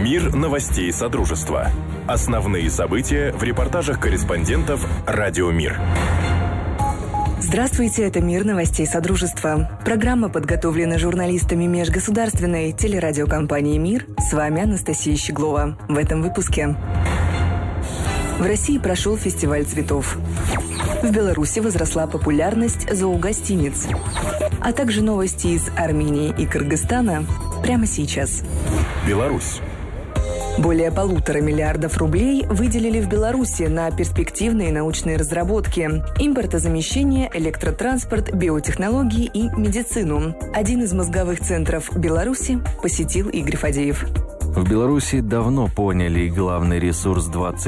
Мир новостей Содружества. Основные события в репортажах корреспондентов «Радио Мир». Здравствуйте, это «Мир новостей Содружества». Программа подготовлена журналистами межгосударственной телерадиокомпании «Мир». С вами Анастасия Щеглова. В этом выпуске. В России прошел фестиваль цветов. В Беларуси возросла популярность зоогостиниц. А также новости из Армении и Кыргызстана прямо сейчас. Беларусь. Более 1,5 миллиарда рублей выделили в Беларуси на перспективные научные разработки, импортозамещение, электротранспорт, биотехнологии и медицину. Один из мозговых центров Беларуси посетил Игорь Фадеев. В Беларуси давно поняли, главный ресурс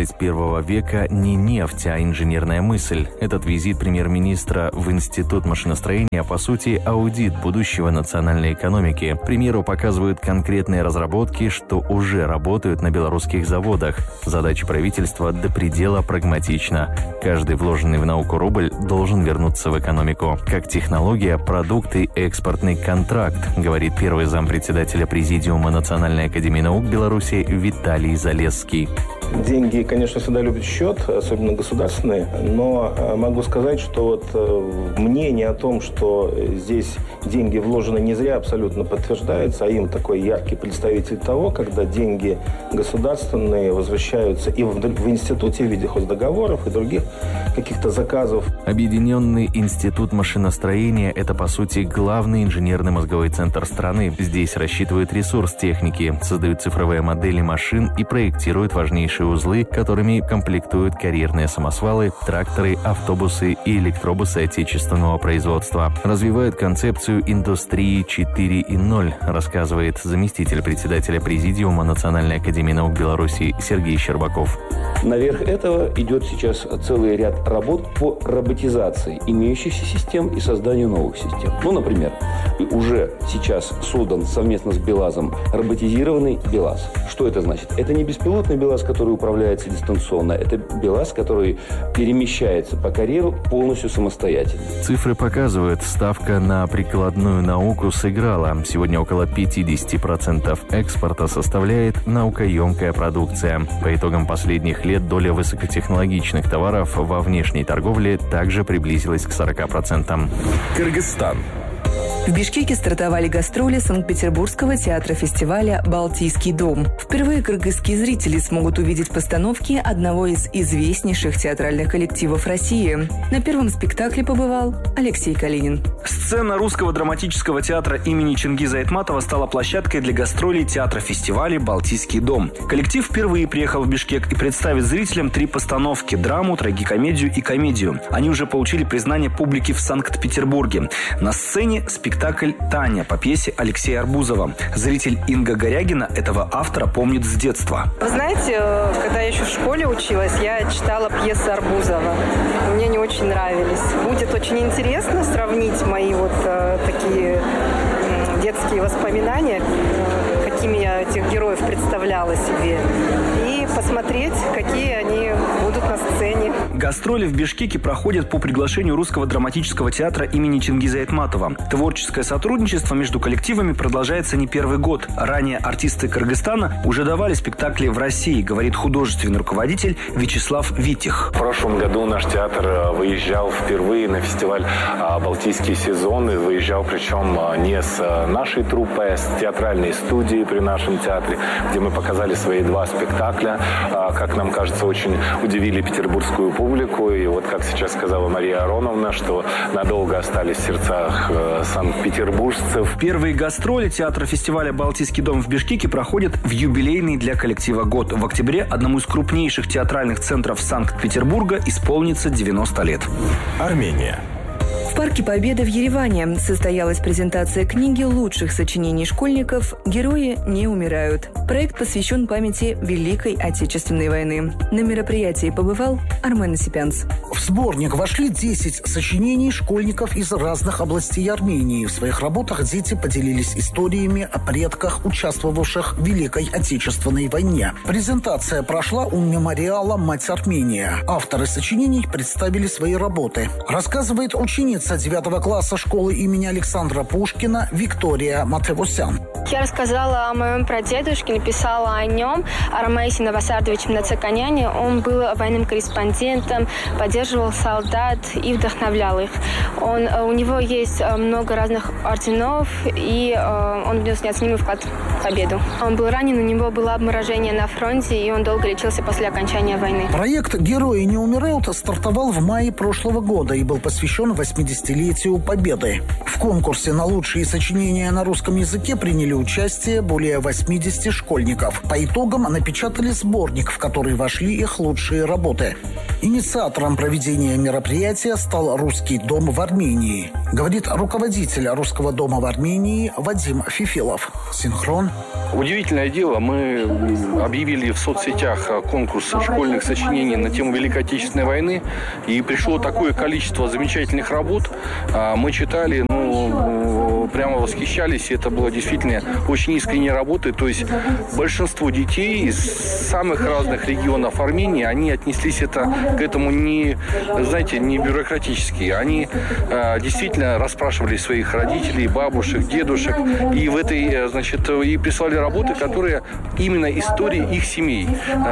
21 века не нефть, а инженерная мысль. Этот визит премьер-министра в Институт машиностроения, по сути, аудит будущего национальной экономики. К примеру, показывают конкретные разработки, что уже работают на белорусских заводах. Задача правительства до предела прагматична. Каждый вложенный в науку рубль должен вернуться в экономику. Как технология, продукт и экспортный контракт, говорит первый зампредседателя Президиума Национальной академии наук Беларуси Виталий Залесский. Деньги, конечно, всегда любят счет, особенно государственные, но могу сказать, что мнение о том, что здесь деньги вложены не зря, абсолютно подтверждается, а им такой яркий представитель того, когда деньги государственные возвращаются и в институте в виде хоздоговоров и других каких-то заказов. Объединенный институт машиностроения – это, по сути, главный инженерный мозговой центр страны. Здесь рассчитывают ресурс техники, создают цифровые модели машин и проектируют важнейшие узлы, которыми комплектуют карьерные самосвалы, тракторы, автобусы и электробусы отечественного производства. Развивают концепцию индустрии 4.0, рассказывает заместитель председателя Президиума Национальной академии наук Беларуси Сергей Щербаков. Наверх этого идет сейчас целый ряд работ по роботизации имеющихся систем и созданию новых систем. Например, уже сейчас создан совместно с БелАЗом роботизированный БелАЗ. Что это значит? Это не беспилотный БелАЗ, который управляется дистанционно. Это БелАЗ, который перемещается по карьеру полностью самостоятельно. Цифры показывают, ставка на прикладную науку сыграла. Сегодня около 50% экспорта составляет наукоемкая продукция. По итогам последних лет доля высокотехнологичных товаров во внешней торговле также приблизилась к 40%. Кыргызстан. В Бишкеке стартовали гастроли Санкт-Петербургского театра-фестиваля «Балтийский дом». Впервые кыргызские зрители смогут увидеть постановки одного из известнейших театральных коллективов России. На первом спектакле побывал Алексей Калинин. Сцена Русского драматического театра имени Чингиза Айтматова стала площадкой для гастролей театра-фестиваля «Балтийский дом». Коллектив впервые приехал в Бишкек и представит зрителям 3 постановки – драму, трагикомедию и комедию. Они уже получили признание публики в Санкт-Петербурге. На сцене спектакль «Таня» по пьесе Алексея Арбузова. Зритель Инга Горягина этого автора помнит с детства. Вы знаете, когда я еще в школе училась, я читала пьесы Арбузова. Мне они очень нравились. Будет очень интересно сравнить мои такие детские воспоминания, какими я этих героев представляла себе, и посмотреть, какие они будут на сцене. Гастроли в Бишкеке проходят по приглашению Русского драматического театра имени Чингиза Айтматова. Творческое сотрудничество между коллективами продолжается не первый год. Ранее артисты Кыргызстана уже давали спектакли в России, говорит художественный руководитель Вячеслав Витих. В прошлом году наш театр выезжал впервые на фестиваль «Балтийский сезон». И выезжал причем не с нашей труппой, а с театральной студией при нашем театре, где мы показали свои 2 спектакля. Как нам кажется, очень удивили петербургскую публику. И как сейчас сказала Мария Ароновна, что надолго остались в сердцах санкт-петербуржцев. Первые гастроли театра-фестиваля «Балтийский дом» в Бишкеке проходят в юбилейный для коллектива год. В октябре одному из крупнейших театральных центров Санкт-Петербурга исполнится 90 лет. Армения. В Парке Победы в Ереване состоялась презентация книги лучших сочинений школьников «Герои не умирают». Проект посвящен памяти Великой Отечественной войны. На мероприятии побывал Армен Осипянц. В сборник вошли 10 сочинений школьников из разных областей Армении. В своих работах дети поделились историями о предках, участвовавших в Великой Отечественной войне. Презентация прошла у мемориала «Мать Армения». Авторы сочинений представили свои работы. Рассказывает ученица 9 класса школы имени Александра Пушкина Виктория Матевосян. Я рассказала о моем прадедушке, написала о нем, о Ромейсе Новосардовиче Мнацаканяне. Он был военным корреспондентом, поддерживал солдат и вдохновлял их. У него есть много разных орденов, и он внес неоценимый вклад в победу. Он был ранен, у него было обморожение на фронте, и он долго лечился после окончания войны. Проект «Герои не умирают» стартовал в мае прошлого года и был посвящен 80-летию Победы. В конкурсе на лучшие сочинения на русском языке приняли участие более 80 школьников. По итогам напечатали сборник, в который вошли их лучшие работы. Инициатором проведения мероприятия стал Русский дом в Армении, говорит руководитель Русского дома в Армении Вадим Фифилов. Синхрон. Удивительное дело, мы объявили в соцсетях конкурс школьных сочинений на тему Великой Отечественной войны, и пришло такое количество замечательных работ. Мы читали, прямо восхищались, это было действительно очень искренние работы, то есть большинство детей из самых разных регионов Армении, они отнеслись к этому не бюрократически, они действительно расспрашивали своих родителей, бабушек, дедушек, и и прислали работы, которые именно истории их семей,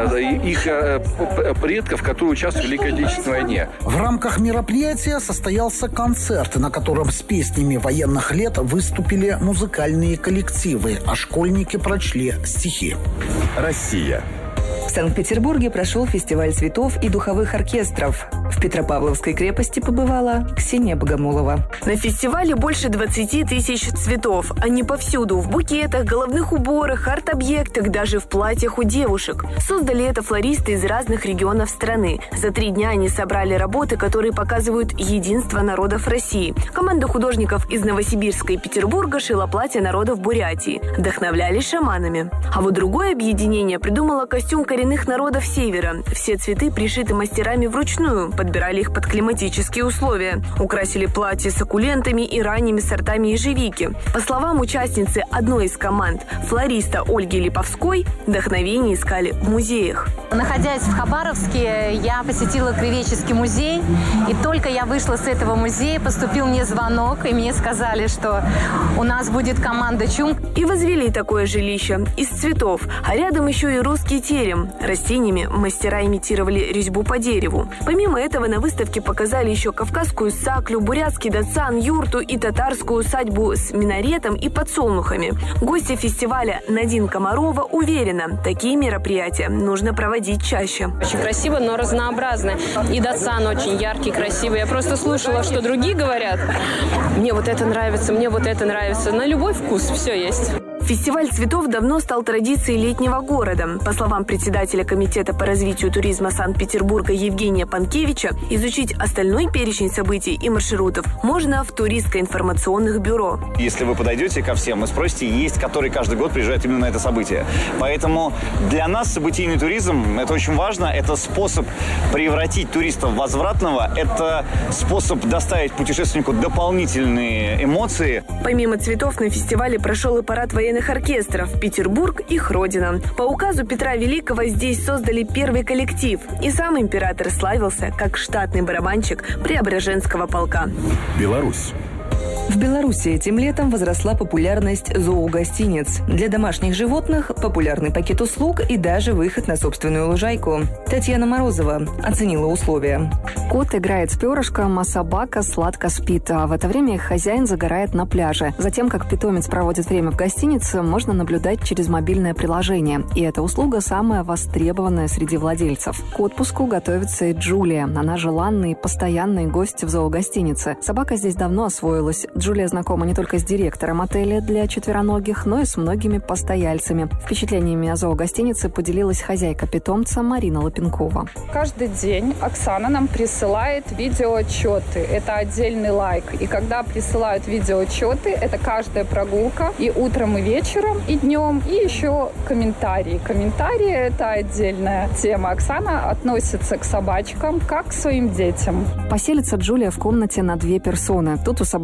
их предков, которые участвовали в Великой Отечественной войне. В рамках мероприятия состоялся концерт, на котором с песнями военных лет выступили музыкальные коллективы, а школьники прочли стихи. Россия. В Санкт-Петербурге прошел фестиваль цветов и духовых оркестров. В Петропавловской крепости побывала Ксения Богомолова. На фестивале больше 20 тысяч цветов. Они повсюду. В букетах, головных уборах, арт-объектах, даже в платьях у девушек. Создали это флористы из разных регионов страны. За 3 дня они собрали работы, которые показывают единство народов России. Команда художников из Новосибирска и Петербурга шила платья народов Бурятии. Вдохновлялись шаманами. А вот другое объединение придумало костюм коренных народов Севера. Все цветы пришиты мастерами вручную, подбирали их под климатические условия. Украсили платья суккулентами и ранними сортами ежевики. По словам участницы одной из команд, флориста Ольги Липовской, вдохновение искали в музеях. Находясь в Хабаровске, я посетила Кривеческий музей, и только я вышла с этого музея, поступил мне звонок, и мне сказали, что у нас будет команда «Чум». И возвели такое жилище из цветов, а рядом еще и русский терем. Растениями мастера имитировали резьбу по дереву. Помимо этого на выставке показали еще кавказскую саклю, бурятский датсан, юрту и татарскую усадьбу с минаретом и подсолнухами. Гостья фестиваля Надин Комарова уверена, такие мероприятия нужно проводить чаще. Очень красиво, но разнообразно. И датсан очень яркий, красивый. Я просто слушала, что другие говорят. Мне вот это нравится, мне вот это нравится. На любой вкус все есть. Фестиваль цветов давно стал традицией летнего города. По словам председателя Комитета по развитию туризма Санкт-Петербурга Евгения Панкевича, изучить остальной перечень событий и маршрутов можно в туристско-информационных бюро. Если вы подойдете ко всем и спросите, есть которые каждый год приезжают именно на это событие. Поэтому для нас событийный туризм – это очень важно. Это способ превратить туриста в возвратного. Это способ доставить путешественнику дополнительные эмоции. Помимо цветов на фестивале прошел и парад военных оркестров «Петербург. Их родина». По указу Петра Великого здесь создали первый коллектив, и сам император славился как штатный барабанщик Преображенского полка. Беларусь. В Беларуси этим летом возросла популярность зоогостиниц. Для домашних животных популярный пакет услуг и даже выход на собственную лужайку. Татьяна Морозова оценила условия. Кот играет с перышком, а собака сладко спит, а в это время их хозяин загорает на пляже. Затем, как питомец проводит время в гостинице, можно наблюдать через мобильное приложение. И эта услуга самая востребованная среди владельцев. К отпуску готовится и Джулия. Она желанный и постоянный гость в зоогостинице. Собака здесь давно освоилась. Джулия знакома не только с директором отеля для четвероногих, но и с многими постояльцами. Впечатлениями о зоогостинице поделилась хозяйка питомца Марина Лапенкова. Каждый день Оксана нам присылает видеоотчеты. Это отдельный лайк. И когда присылают видеоотчеты, это каждая прогулка. И утром, и вечером, и днем. И еще комментарии. Комментарии – это отдельная тема. Оксана относится к собачкам как к своим детям. Поселится Джулия в комнате на 2 персоны. Тут у собак мягкие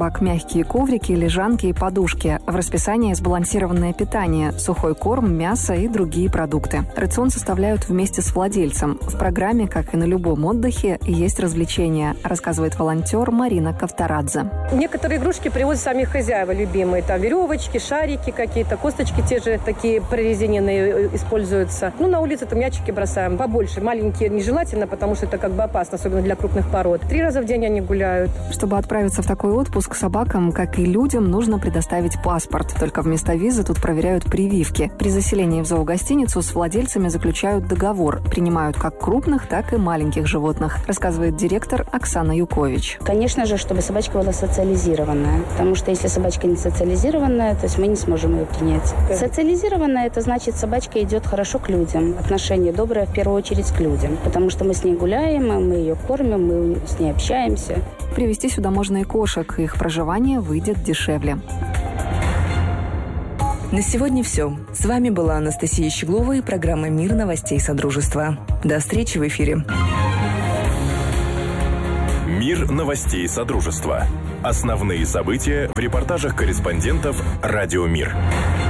мягкие коврики, лежанки и подушки. В расписании сбалансированное питание, сухой корм, мясо и другие продукты. Рацион составляют вместе с владельцем. В программе, как и на любом отдыхе, есть развлечения, рассказывает волонтер Марина Ковторадзе. Некоторые игрушки привозят сами хозяева любимые. Там веревочки, шарики какие-то, косточки те же такие прорезиненные используются. На улице-то мячики бросаем побольше. Маленькие нежелательно, потому что это как бы опасно, особенно для крупных пород. 3 раза в день они гуляют. Чтобы отправиться в такой отпуск, собакам, как и людям, нужно предоставить паспорт. Только вместо визы тут проверяют прививки. При заселении в зоогостиницу с владельцами заключают договор. Принимают как крупных, так и маленьких животных, рассказывает директор Оксана Юкович. Конечно же, чтобы собачка была социализированная. Потому что если собачка не социализированная, то есть мы не сможем ее принять. Социализированная, это значит, собачка идет хорошо к людям. Отношение доброе в первую очередь к людям. Потому что мы с ней гуляем, мы ее кормим, мы с ней общаемся. Привезти сюда можно и кошек. Их проживание выйдет дешевле. На сегодня все. С вами была Анастасия Щеглова и программа «Мир новостей Содружества». До встречи в эфире. Мир новостей Содружества. Основные события в репортажах корреспондентов «Радио Мир».